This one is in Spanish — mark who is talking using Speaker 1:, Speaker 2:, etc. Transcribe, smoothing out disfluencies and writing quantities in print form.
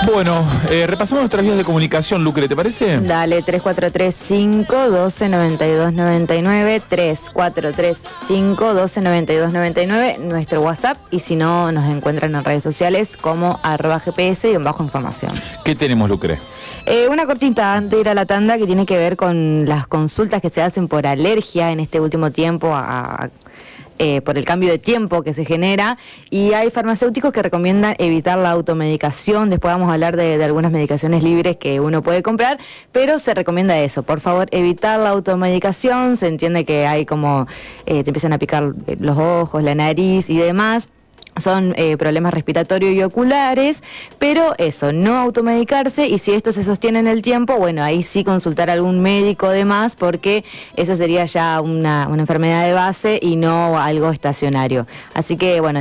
Speaker 1: Bueno, repasamos nuestras vías de comunicación, Lucre, ¿te parece?
Speaker 2: Dale, 3435-129299, 3435-129299, nuestro WhatsApp, y si no, nos encuentran en redes sociales como @GPS y en bajo información.
Speaker 1: ¿Qué tenemos, Lucre?
Speaker 2: Una cortita antes de ir a la tanda que tiene que ver con las consultas que se hacen por alergia en este último tiempo por el cambio de tiempo que se genera, y hay farmacéuticos que recomiendan evitar la automedicación. Después vamos a hablar de algunas medicaciones libres que uno puede comprar, pero se recomienda eso, por favor, evitar la automedicación. Se entiende que hay como te empiezan a picar los ojos, la nariz y demás. Son problemas respiratorios y oculares, pero eso, no automedicarse, y si esto se sostiene en el tiempo, bueno, ahí sí consultar a algún médico de más, porque eso sería ya una enfermedad de base y no algo estacionario. Así que, bueno,